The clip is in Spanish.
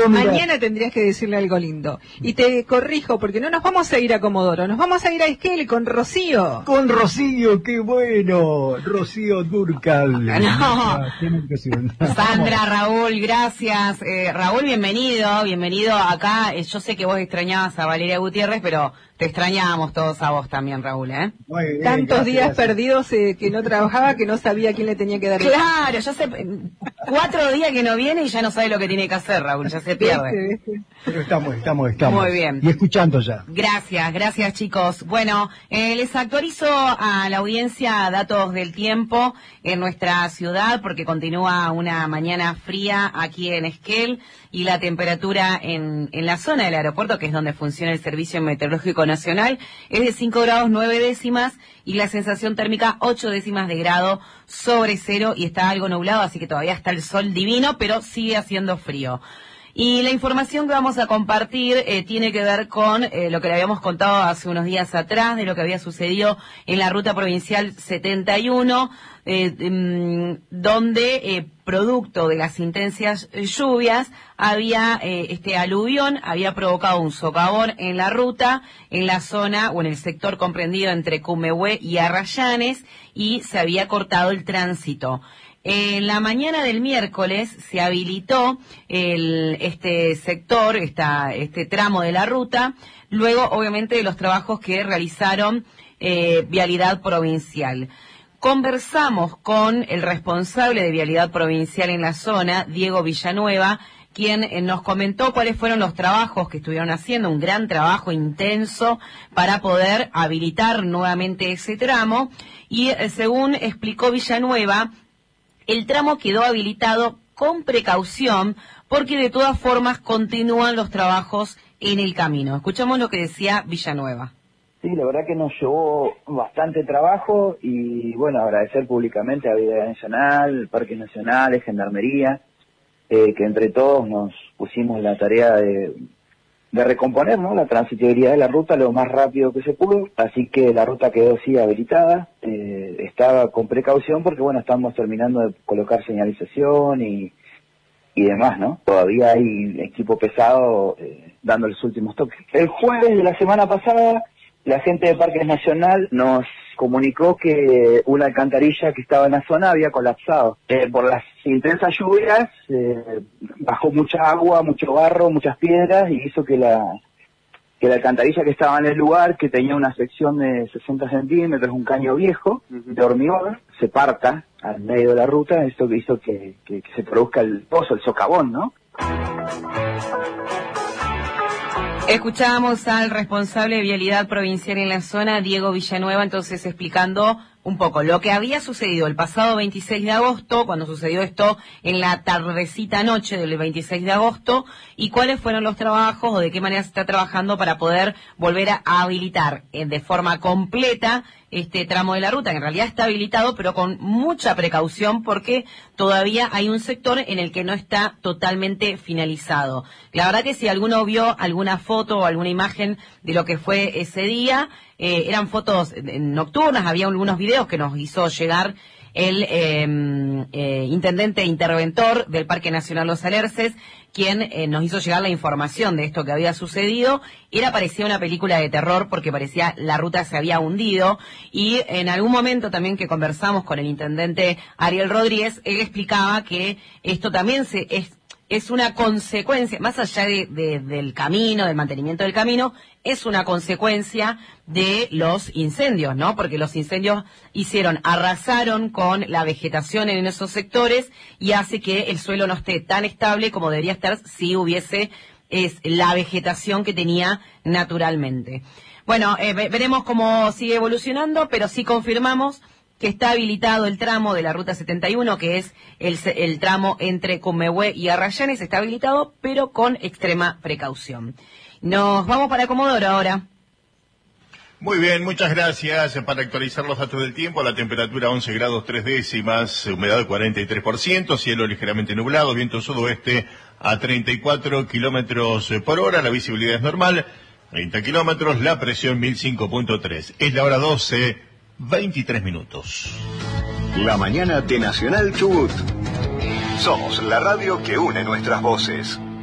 Mañana tendrías que decirle algo lindo. Y te corrijo, porque no nos vamos a ir a Comodoro, nos vamos a ir a Esquel con Rocío. Con Rocío, qué bueno. Rocío Dúrcal. No. Sandra, Raúl, gracias. Raúl, bienvenido acá. Yo sé que vos extrañabas a Valeria Gutiérrez, pero te extrañábamos todos a vos también, Raúl, ¿eh? Muy bien, tantos días perdidos que no trabajaba, que no sabía a quién le tenía que dar. Claro, ya sé, 4 días que no viene y ya no sabe lo que tiene que hacer, Raúl, ya se pierde. Pero estamos. Muy bien. Y escuchando ya. Gracias chicos. Bueno, les actualizo a la audiencia datos del tiempo en nuestra ciudad, porque continúa una mañana fría aquí en Esquel y la temperatura en la zona del aeropuerto, que es donde funciona el Servicio Meteorológico Nacional, es de 5 grados 9 décimas y la sensación térmica 8 décimas de grado sobre cero, y está algo nublado, así que todavía está el sol divino, pero sigue haciendo frío. Y la información que vamos a compartir tiene que ver con lo que le habíamos contado hace unos días atrás, de lo que había sucedido en la ruta provincial 71, donde producto de las intensas lluvias había este aluvión, había provocado un socavón en la ruta, en la zona o en el sector comprendido entre Cumehué y Arrayanes, y se había cortado el tránsito. En la mañana del miércoles se habilitó este sector, este tramo de la ruta, luego obviamente de los trabajos que realizaron Vialidad Provincial. Conversamos con el responsable de Vialidad Provincial en la zona, Diego Villanueva, quien nos comentó cuáles fueron los trabajos que estuvieron haciendo, un gran trabajo intenso para poder habilitar nuevamente ese tramo, y según explicó Villanueva, el tramo quedó habilitado con precaución porque de todas formas continúan los trabajos en el camino. Escuchamos lo que decía Villanueva. Sí, la verdad que nos llevó bastante trabajo y bueno, agradecer públicamente a Vialidad Nacional, Parques Nacionales, Gendarmería, que entre todos nos pusimos la tarea de recomponer, ¿no?, la transitabilidad de la ruta lo más rápido que se pudo, así que la ruta quedó sí habilitada, estaba con precaución porque bueno, estamos terminando de colocar señalización y demás, ¿no? Todavía hay equipo pesado dando los últimos toques. El jueves de la semana pasada, la gente de Parques Nacional nos comunicó que una alcantarilla que estaba en la zona había colapsado. Por las intensas lluvias, bajó mucha agua, mucho barro, muchas piedras, y hizo que la alcantarilla que estaba en el lugar, que tenía una sección de 60 centímetros, un caño viejo de hormigón, se parta al medio de la ruta. Esto que hizo que se produzca el pozo, el socavón, ¿no? Escuchábamos al responsable de Vialidad Provincial en la zona, Diego Villanueva, entonces explicando un poco lo que había sucedido el pasado 26 de agosto, cuando sucedió esto en la tardecita noche del 26 de agosto, y cuáles fueron los trabajos o de qué manera se está trabajando para poder volver a habilitar de forma completa este tramo de la ruta, que en realidad está habilitado, pero con mucha precaución porque todavía hay un sector en el que no está totalmente finalizado. La verdad que si alguno vio alguna foto o alguna imagen de lo que fue ese día, eran fotos nocturnas, había algunos videos que nos hizo llegar el intendente interventor del Parque Nacional Los Alerces, quien nos hizo llegar la información de esto que había sucedido. Parecía una película de terror porque parecía la ruta se había hundido, y en algún momento también que conversamos con el intendente Ariel Rodríguez, él explicaba que esto también es una consecuencia, más allá del camino, del mantenimiento del camino, es una consecuencia de los incendios, ¿no? Porque los incendios arrasaron con la vegetación en esos sectores y hace que el suelo no esté tan estable como debería estar si hubiese la vegetación que tenía naturalmente. Bueno, veremos cómo sigue evolucionando, pero sí confirmamos que está habilitado el tramo de la Ruta 71, que es el tramo entre Cumehué y Arrayanes, está habilitado, pero con extrema precaución. Nos vamos para Comodoro ahora. Muy bien, muchas gracias. Para actualizar los datos del tiempo, la temperatura 11 grados 3 décimas, humedad 43%, cielo ligeramente nublado, viento sudoeste a 34 kilómetros por hora, la visibilidad es normal, 30 kilómetros, la presión 1005.3. Es la hora 12, 23 minutos. La mañana de Nacional Chubut. Somos la radio que une nuestras voces.